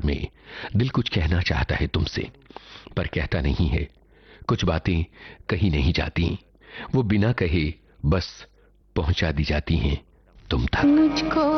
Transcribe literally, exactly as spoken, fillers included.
में दिल कुछ कहना चाहता है तुमसे, पर कहता नहीं है। कुछ बातें कही नहीं जाती, वो बिना कहे बस पहुंचा दी जाती हैं तुम तक। मुझको